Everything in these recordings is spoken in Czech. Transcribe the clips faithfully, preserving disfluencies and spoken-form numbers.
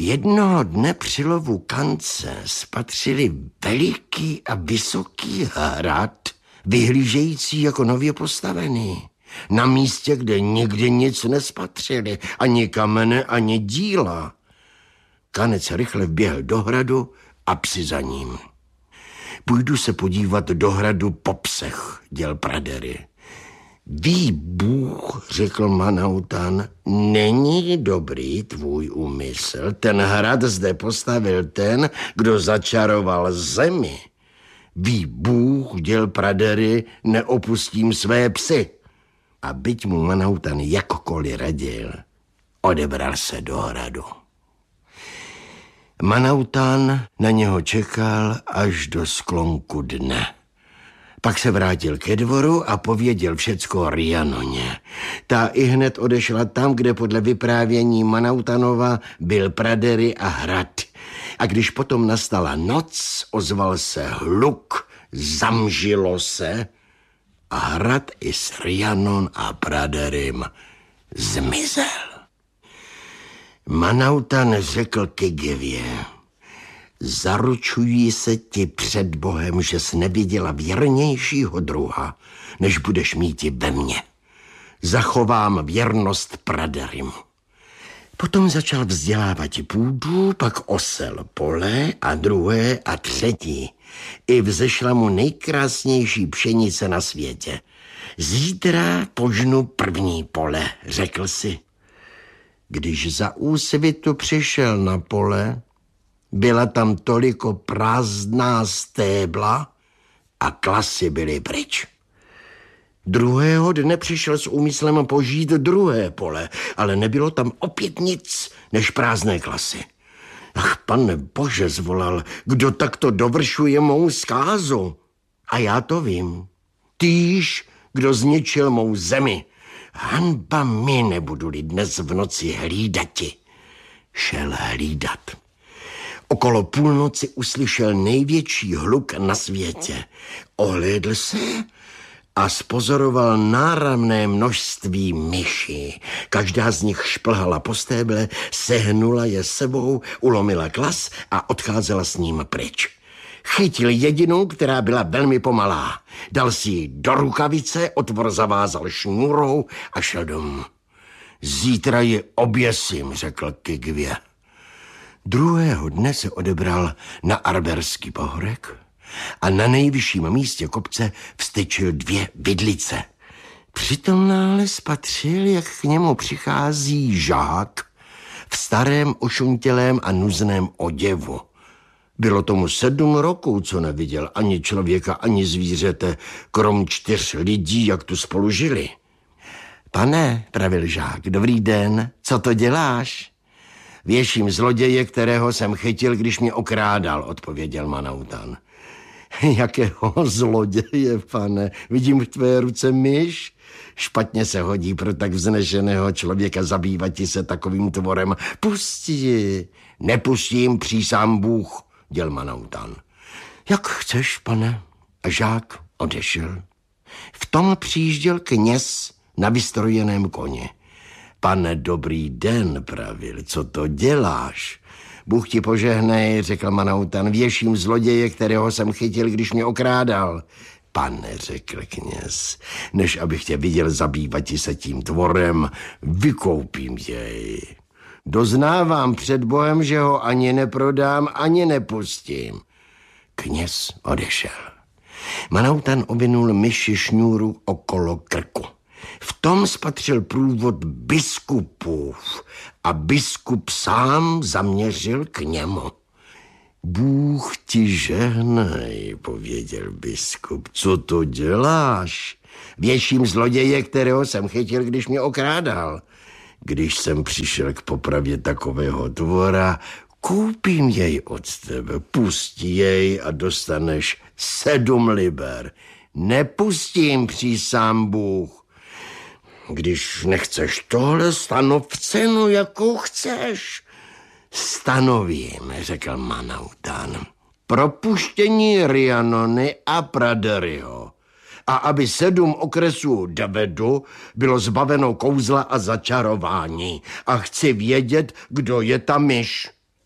Jednoho dne při lovu kance spatřili veliký a vysoký hrad, vyhlížející jako nově postavený. Na místě, kde nikdy nic nespatřili, ani kamene, ani díla. Kanec rychle vběhl do hradu a psi za ním. Půjdu se podívat do hradu po psech, děl Pradery. Ví Bůh, řekl Manautan, není dobrý tvůj úmysl. Ten hrad zde postavil ten, kdo začaroval zemi. Ví Bůh, děl Pradery, neopustím své psy. A byť mu Manautan jakkoliv radil, odebral se do hradu. Manautan na něho čekal až do sklonku dne. Pak se vrátil ke dvoru a pověděl všecko Rhiannoně. Ta ihned odešla tam, kde podle vyprávění Manautanova byl Pradery a hrad. A když potom nastala noc, ozval se hluk, zamžilo se a hrad i s Rhiannon a Praderym zmizel. Manautan řekl Kygvě: zaručuji se ti před Bohem, že jsi neviděla věrnějšího druha, než budeš mít i ve mně. Zachovám věrnost Praderymu. Potom začal vzdělávat i půdu, pak osel pole a druhé a třetí. I vzešla mu nejkrásnější pšenice na světě. Zítra požnu první pole, řekl si. Když za úsvitu přišel na pole, byla tam toliko prázdná stébla a klasy byly pryč. Druhého dne přišel s úmyslem požít druhé pole, ale nebylo tam opět nic než prázdné klasy. Ach, pane Bože, zvolal, kdo takto dovršuje mou zkázu? A já to vím. Týž, kdo zničil mou zemi. Hanba mi, nebudu-li dnes v noci hlídati. Šel hlídat. Okolo půlnoci uslyšel největší hluk na světě. Ohlédl se a spozoroval náramné množství myší. Každá z nich šplhala po stéble, sehnula je sebou, ulomila klas a odcházela s ním pryč. Chytil jedinou, která byla velmi pomalá. Dal si ji do rukavice, otvor zavázal šňůrou a šel domů. Zítra ji oběsím, řekl Kygvě. Druhého dne se odebral na Arberský pahorek a na nejvyšším místě kopce vstyčil dvě vidlice. Přitom náhle spatřil, jak k němu přichází žák v starém ošuntělém a nuzném oděvu. Bylo tomu sedm roků, co neviděl ani člověka, ani zvířete, krom čtyř lidí, jak tu spolu žili. Pane, pravil žák, dobrý den, co to děláš? Věším zloděje, kterého jsem chytil, když mě okrádal, odpověděl Manautan. Jakého zloděje, pane? Vidím v tvé ruce myš? Špatně se hodí pro tak vznešeného člověka zabývat se takovým tvorem. Pusti ji. Nepustím, přísám Bůh, děl Manautan. Jak chceš, pane? A žák odešel. V tom přijížděl kněz na vystrojeném koni. Pane, dobrý den, pravil, co to děláš? Bůh ti požehnej, řekl Manautan, věším zloděje, kterého jsem chytil, když mě okrádal. Pane, řekl kněz, než abych tě viděl zabývat se tím tvorem, vykoupím jej. Doznávám před Bohem, že ho ani neprodám, ani nepustím. Kněz odešel. Manautan ovinul myši šňůru okolo krku. V tom spatřil průvod biskupův a biskup sám zaměřil k němu. Bůh ti žehnaj, pověděl biskup. Co to děláš? Věším zloděje, kterého jsem chytil, když mě okrádal. Když jsem přišel k popravě takového tvora, koupím jej od tebe, pusti jej a dostaneš sedm liber. Nepustím, přísám Bůh. Když nechceš tohle, stanov cenu, jakou chceš. Stanovím, řekl Manautan, propuštění Rhiannony a Praderyho. A aby sedm okresů Davedu bylo zbaveno kouzla a začarování. A chci vědět, kdo je ta myš.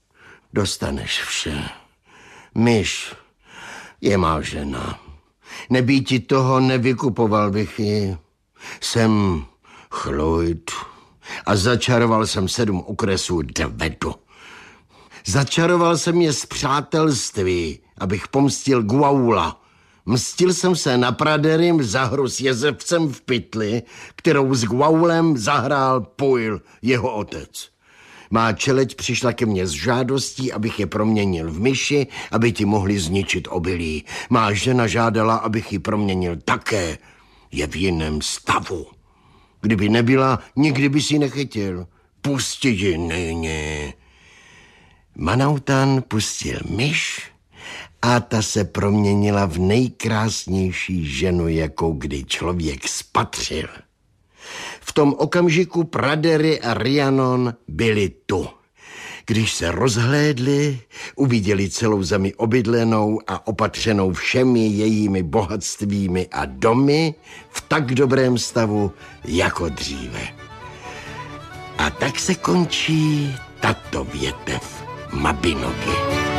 dostaneš vše. Myš je má žena. Nebýti toho, nevykupoval bych ji. Jsem Chloid a začaroval jsem sedm okresů Dvedu. Začaroval jsem je z přátelství, abych pomstil Gwaula. Mstil jsem se na Praderim za hru s jezevcem v pytli, kterou s Gwaulem zahrál Pujl, jeho otec. Má čeleť přišla ke mně s žádostí, abych je proměnil v myši, aby ti mohli zničit obilí. Má žena žádala, abych ji proměnil také. Je v jiném stavu. Kdyby nebyla, nikdy by si nechytil. Pustit ji nyní. Manautan pustil myš a ta se proměnila v nejkrásnější ženu, jakou kdy člověk spatřil. V tom okamžiku Pradery a Rhiannon byli tu. Když se rozhlédli, uviděli celou zemi obydlenou a opatřenou všemi jejími bohatstvími a domy v tak dobrém stavu jako dříve. A tak se končí tato větev Mabinogi.